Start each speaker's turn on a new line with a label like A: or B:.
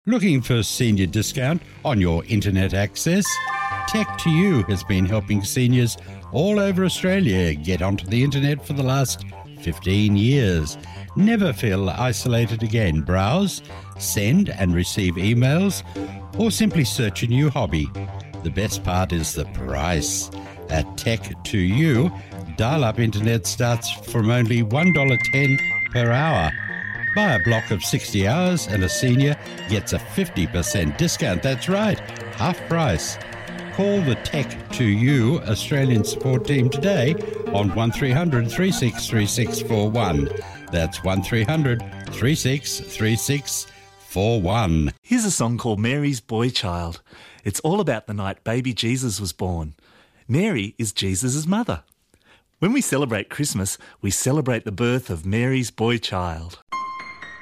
A: Looking for a senior discount on your internet access? Tech2U has been helping seniors all over Australia get onto the internet for the last 15 years. Never feel isolated again. Browse, send and receive emails, or simply search a new hobby. The best part is the price. At Tech2U, dial-up internet starts from only $1.10 per hour. Buy a block of 60 hours and a senior gets a 50% discount. That's right, half price. Call the Tech2U Australian support team today on 1300 363641. That's 1300 363641.
B: Here's a song called Mary's Boy Child. It's all about the night baby Jesus was born. Mary is Jesus' mother. When we celebrate Christmas, we celebrate the birth of Mary's boy child.